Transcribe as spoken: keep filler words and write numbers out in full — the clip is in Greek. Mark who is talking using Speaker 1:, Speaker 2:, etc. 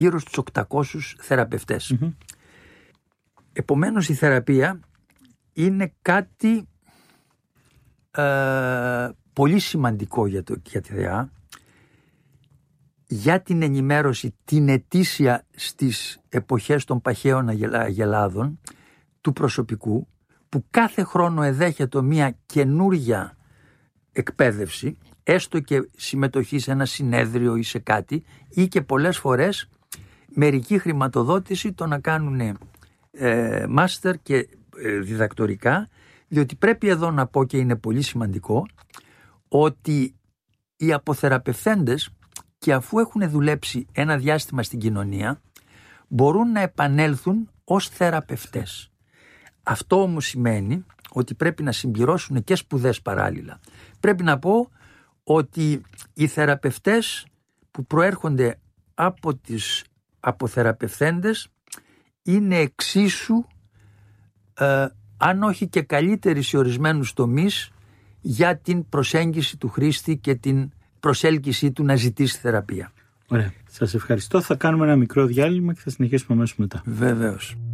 Speaker 1: γύρω στους οκτακόσιους θεραπευτές. Mm-hmm. Επομένως η θεραπεία είναι κάτι ε, πολύ σημαντικό για, το, για τη ΔΕΑ, για την ενημέρωση την ετήσια στις εποχές των παχαίων αγελάδων του προσωπικού, που κάθε χρόνο εδέχεται μια καινούρια εκπαίδευση, έστω και συμμετοχή σε ένα συνέδριο ή σε κάτι, ή και πολλές φορές μερική χρηματοδότηση το να κάνουν ε, μάστερ και ε, διδακτορικά, διότι πρέπει εδώ να πω, και είναι πολύ σημαντικό, ότι οι αποθεραπευθέντες, και αφού έχουν δουλέψει ένα διάστημα στην κοινωνία, μπορούν να επανέλθουν ως θεραπευτές. Αυτό όμως σημαίνει ότι πρέπει να συμπληρώσουν και σπουδές παράλληλα. Πρέπει να πω ότι οι θεραπευτές που προέρχονται από τις αποθεραπευθέντες είναι εξίσου, ε, αν όχι και καλύτεροι σε ορισμένους τομείς, για την προσέγγιση του χρήστη και την προσέλκυσή του να ζητήσει θεραπεία.
Speaker 2: Ωραία. Σας ευχαριστώ. Θα κάνουμε ένα μικρό διάλειμμα και θα συνεχίσουμε αμέσως μετά.
Speaker 1: Βεβαίως.